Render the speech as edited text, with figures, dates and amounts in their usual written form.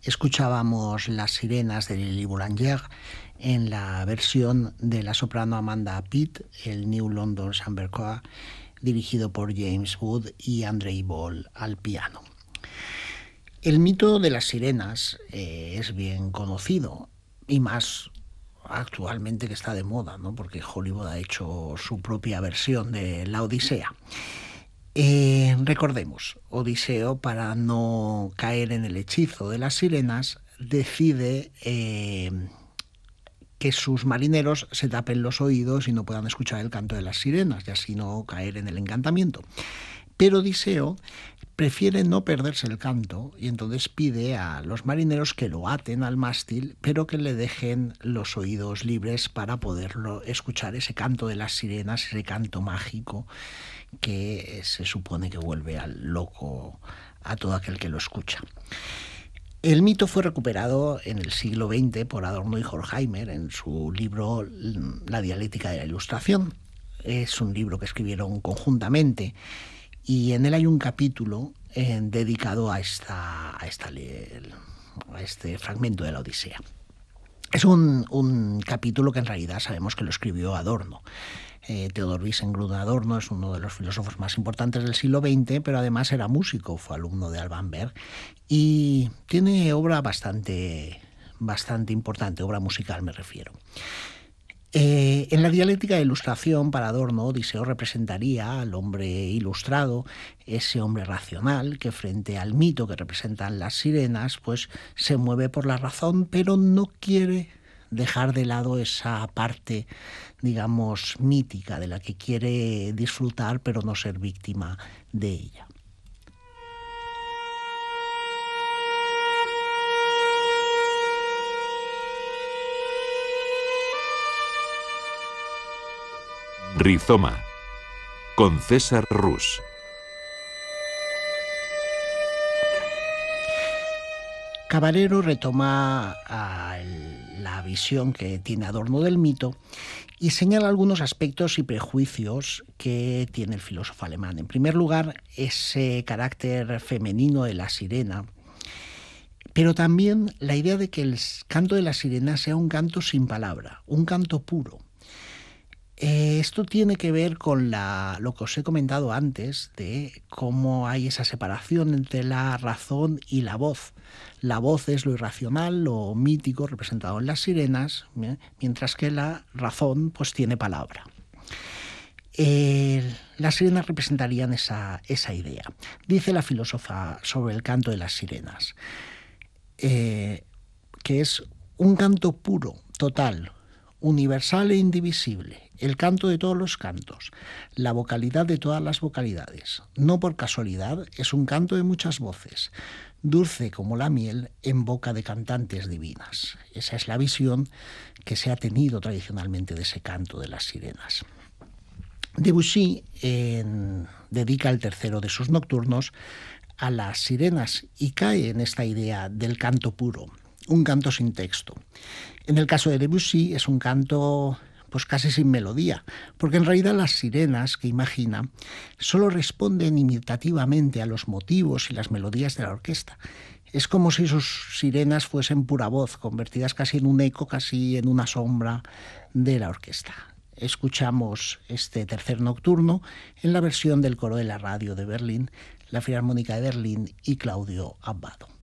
Escuchábamos Las sirenas de Lili Boulanger en la versión de la soprano Amanda Pitt, el New London Chamber Choir, dirigido por James Wood y Andrei Bol al piano. El mito de las sirenas es bien conocido, y más actualmente que está de moda, ¿no? Porque Hollywood ha hecho su propia versión de la Odisea. Recordemos, Odiseo, para no caer en el hechizo de las sirenas, decide que sus marineros se tapen los oídos y no puedan escuchar el canto de las sirenas, y así no caer en el encantamiento. Pero Odiseo prefiere no perderse el canto y entonces pide a los marineros que lo aten al mástil, pero que le dejen los oídos libres para poderlo escuchar, ese canto de las sirenas, ese canto mágico que se supone que vuelve al loco a todo aquel que lo escucha. El mito fue recuperado en el siglo XX por Adorno y Horkheimer en su libro La dialéctica de la ilustración. Es un libro que escribieron conjuntamente y en él hay un capítulo dedicado a este fragmento de la Odisea. Es un capítulo que en realidad sabemos que lo escribió Adorno. Theodor Wiesengrund Adorno es uno de los filósofos más importantes del siglo XX, pero además era músico, fue alumno de Alban Berg y tiene obra bastante importante, obra musical me refiero. En la dialéctica de ilustración, para Adorno, Odiseo representaría al hombre ilustrado, ese hombre racional que frente al mito que representan las sirenas, pues se mueve por la razón, pero no quiere dejar de lado esa parte, digamos, mítica de la que quiere disfrutar, pero no ser víctima de ella. Rizoma, con César Rus. Cabarero retoma la visión que tiene Adorno del mito y señala algunos aspectos y prejuicios que tiene el filósofo alemán. En primer lugar, ese carácter femenino de la sirena, pero también la idea de que el canto de la sirena sea un canto sin palabra, un canto puro. Esto tiene que ver con lo que os he comentado antes, de cómo hay esa separación entre la razón y la voz. La voz es lo irracional, lo mítico representado en las sirenas, mientras que la razón pues tiene palabra. Las sirenas representarían esa idea. Dice la filósofa sobre el canto de las sirenas, que es un canto puro, total, universal e indivisible, el canto de todos los cantos, la vocalidad de todas las vocalidades. No por casualidad, es un canto de muchas voces, dulce como la miel en boca de cantantes divinas. Esa es la visión que se ha tenido tradicionalmente de ese canto de las sirenas. Debussy dedica el tercero de sus nocturnos a las sirenas y cae en esta idea del canto puro, un canto sin texto. En el caso de Debussy es un canto pues casi sin melodía, porque en realidad las sirenas que imagina solo responden imitativamente a los motivos y las melodías de la orquesta. Es como si sus sirenas fuesen pura voz, convertidas casi en un eco, casi en una sombra de la orquesta. Escuchamos este tercer nocturno en la versión del coro de la radio de Berlín, la Filarmónica de Berlín y Claudio Abbado.